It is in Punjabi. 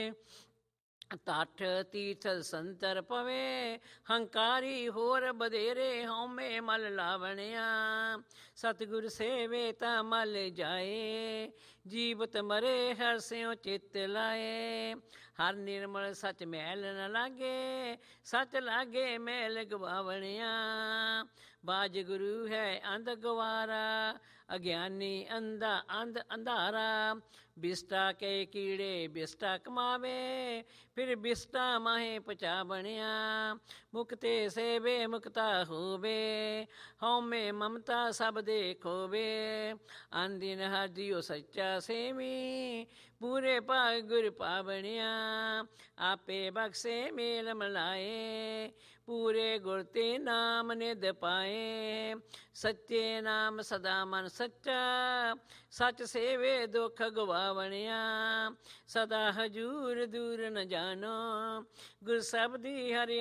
ਤੱਠ ਤੀਰਥ ਸੰਤਰ ਪਵੇ, ਹੰਕਾਰੀ ਹੋਰ ਬਧੇਰੇ, ਹਉਮੈ ਮਲ ਲਾਵਣਿਆ। ਸਤਿਗੁਰ ਸੇਵੇ ਤਾਂ ਮਲ ਜਾਏ, ਜੀਵਤ ਮਰੇ ਹਰ ਸਿਉ ਚਿੱਤ ਲਾਏ। ਹਰ ਨਿਰਮਲ ਸਚ ਮੈਲ ਨ ਲਾਗੇ, ਸਚ ਲਾਗੇ ਮੈਲ ਗਵਾਵਣਿਆ। ਬਾਜ ਗੁਰੂ ਹੈ ਅੰਧ ਗਵਾਰਾ, ਅਗਿਆਨੀ ਅੰਧਾ ਅੰਧ ਅੰਧਾਰਾ। ਬਿਸਟਾ ਕੇ ਕੀੜੇ ਬਿਸਟਾ ਕਮਾਵੇ, ਫਿਰ ਬਿਸਟਾ ਮਾਹੇ ਪਚਾਵਣਿਆ। ਮੁਕਤੇ ਸੇਵੇ ਮੁਕਤਾ ਹੋਵੇ, ਹਉਮੈ ਮਮਤਾ ਸਭ ਦੇ ਖੋਵੇ। ਅਨਦਿਨ ਹਰਿ ਜੀਉ ਸੱਚਾ ਸੇਵੀ, ਪੂਰੇ ਭਾਗ ਗੁਰ ਪਾਵਣਿਆ। ਆਪੇ ਬਖਸ਼ੇ ਮੇਲ ਮਿਲਾਏ, ਪੂਰੇ ਗੁਰ ਤੇ ਨਾਮ ਨਿਧ ਪਾਏ। ਸੱਚੇ ਨਾਮ ਸਦਾ ਮਨ ਸੱਚਾ, ਸਚ ਸੇਵੇ ਦੁਖ ਗਵਾਵਣਿਆ। ਸਦਾ ਹਜੂਰ ਦੂਰ ਨ ਜਾਨੋ, ਗੁਰ ਸਬਦੀ ਹਰਿ